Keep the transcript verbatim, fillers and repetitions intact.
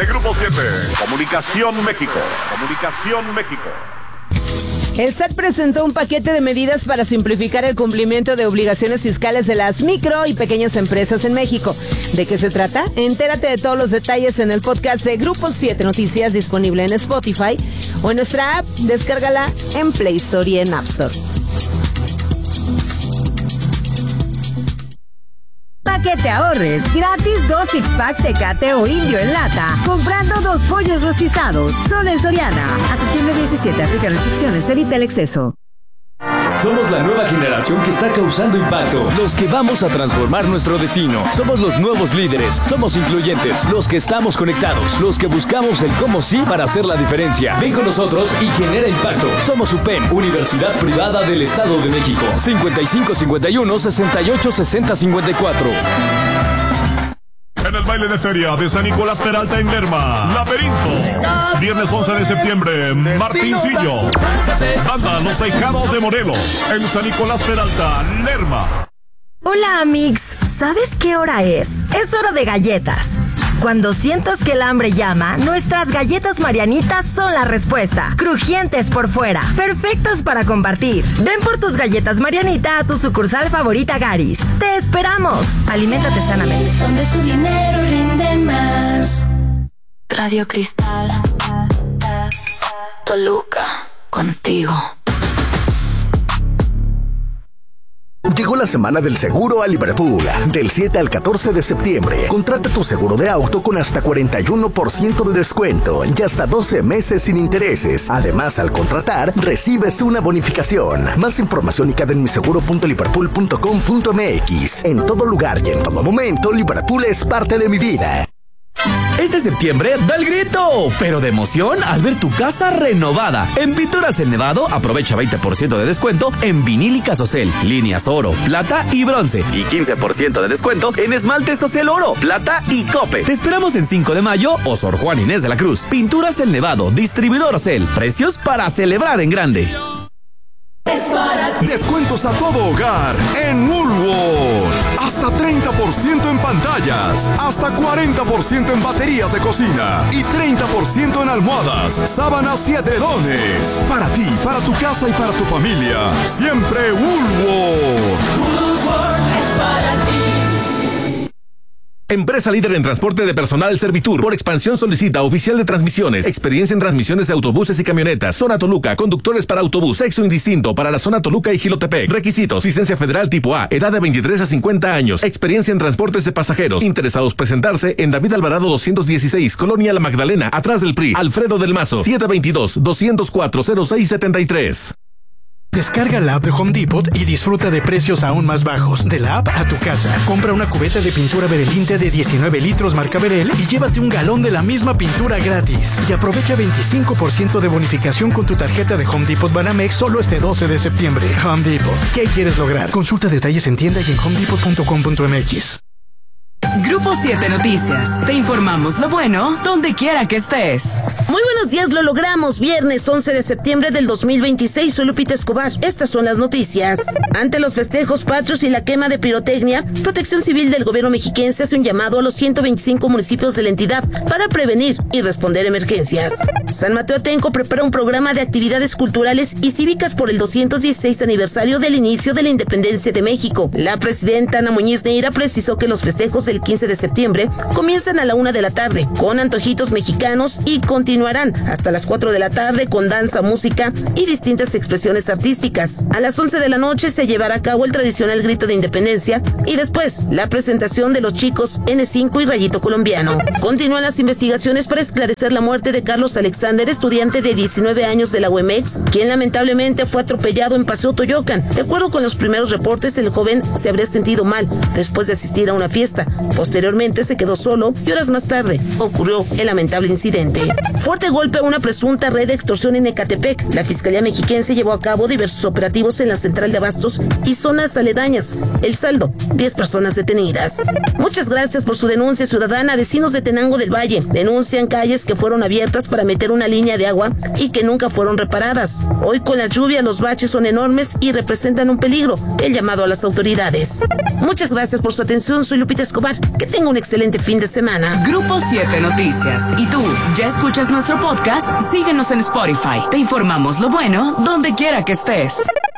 de Grupo siete. Comunicación México. Comunicación México. El S A T presentó un paquete de medidas para simplificar el cumplimiento de obligaciones fiscales de las micro y pequeñas empresas en México. ¿De qué se trata? Entérate de todos los detalles en el podcast de Grupo siete Noticias, disponible en Spotify o en nuestra app. Descárgala en Play Store y en App Store. Para que te ahorres, gratis dos six-pack Tecate o Indio en lata, comprando dos pollos rostizados, solo en Soriana. A septiembre diecisiete, aplica restricciones, evita el exceso. Somos la nueva generación que está causando impacto, los que vamos a transformar nuestro destino. Somos los nuevos líderes, somos influyentes, los que estamos conectados, los que buscamos el cómo sí para hacer la diferencia. Ven con nosotros y genera impacto. Somos U P E M, Universidad Privada del Estado de México. cincuenta y cinco cincuenta y uno sesenta y ocho sesenta cincuenta y cuatro. En el baile de feria de San Nicolás Peralta en Lerma, Laberinto. Viernes once de septiembre, Martincillo. Banda Los Ahijados de Morelos, en San Nicolás Peralta, Lerma. Hola, amigos. ¿Sabes qué hora es? Es hora de galletas. Cuando sientas que el hambre llama, nuestras galletas Marianitas son la respuesta. Crujientes por fuera, perfectas para compartir. Ven por tus galletas Marianita a tu sucursal favorita Garis. ¡Te esperamos! Aliméntate sanamente. Donde su dinero rinde más. Radio Cristal, Toluca, contigo. Llegó la semana del seguro a Liverpool. Del siete al catorce de septiembre. Contrata tu seguro de auto con hasta cuarenta y uno por ciento de descuento y hasta doce meses sin intereses. Además, al contratar, recibes una bonificación. Más información y cada en mi seguro punto liverpool punto com punto m x. En todo lugar y en todo momento, Liverpool es parte de mi vida. Este septiembre da el grito, pero de emoción al ver tu casa renovada. En Pinturas El Nevado aprovecha veinte por ciento de descuento en vinílicas Ocel, líneas oro, plata y bronce, y quince por ciento de descuento en esmaltes Ocel oro, plata y cope. Te esperamos en cinco de mayo o Sor Juan Inés de la Cruz. Pinturas El Nevado, distribuidor Ocel, precios para celebrar en grande. Descuentos a todo hogar en Woolworth. Hasta treinta por ciento en pantallas, hasta cuarenta por ciento en baterías de cocina y treinta por ciento en almohadas, sábanas y edredones. Para ti, para tu casa y para tu familia, siempre Woolworth. Woolworth es para ti. Empresa líder en transporte de personal Servitur. Por expansión solicita oficial de transmisiones, experiencia en transmisiones de autobuses y camionetas. Zona Toluca, conductores para autobús, sexo indistinto para la zona Toluca y Jilotepec. Requisitos: licencia federal tipo A, edad de veintitrés a cincuenta años, experiencia en transportes de pasajeros. Interesados presentarse en David Alvarado doscientos dieciséis, Colonia La Magdalena, atrás del P R I. Alfredo del Mazo, siete veintidós, doscientos cuatro, cero seis setenta y tres. Descarga la app de Home Depot y disfruta de precios aún más bajos. De la app a tu casa. Compra una cubeta de pintura Berelinte de diecinueve litros marca Berel y llévate un galón de la misma pintura gratis. Y aprovecha veinticinco por ciento de bonificación con tu tarjeta de Home Depot Banamex solo este doce de septiembre. Home Depot. ¿Qué quieres lograr? Consulta detalles en tienda y en home depot punto com punto m x. Grupo siete Noticias. Te informamos lo bueno donde quiera que estés. Muy buenos días, lo logramos. Viernes once de septiembre del dos mil veintiséis. Soy Lupita Escobar. Estas son las noticias. Ante los festejos patrios y la quema de pirotecnia, Protección Civil del gobierno mexiquense hace un llamado a los ciento veinticinco municipios de la entidad para prevenir y responder emergencias. San Mateo Atenco prepara un programa de actividades culturales y cívicas por el doscientos dieciséis aniversario del inicio de la independencia de México. La presidenta Ana Muñiz Neira precisó que los festejos del quince de septiembre comienzan a la una de la tarde con antojitos mexicanos y continuarán hasta las cuatro de la tarde con danza, música y distintas expresiones artísticas. A las once de la noche se llevará a cabo el tradicional grito de independencia y después la presentación de los chicos ene cinco y Rayito Colombiano. Continúan las investigaciones para esclarecer la muerte de Carlos Alexander, estudiante de diecinueve años de la U E M E X, quien lamentablemente fue atropellado en Paseo Toyocan. De acuerdo con los primeros reportes, el joven se habría sentido mal después de asistir a una fiesta. Posteriormente se quedó solo y horas más tarde ocurrió el lamentable incidente. Fuerte golpe a una presunta red de extorsión en Ecatepec. La Fiscalía Mexiquense llevó a cabo diversos operativos en la central de abastos y zonas aledañas. El saldo, diez personas detenidas. Muchas gracias por su denuncia ciudadana. Vecinos de Tenango del Valle denuncian calles que fueron abiertas para meter una línea de agua y que nunca fueron reparadas. Hoy con la lluvia los baches son enormes y representan un peligro. El llamado a las autoridades. Muchas gracias por su atención. Soy Lupita Escobar. Que tenga un excelente fin de semana. Grupo siete Noticias. ¿Y tú, ya escuchas nuestro podcast? Síguenos en Spotify. Te informamos lo bueno donde quiera que estés.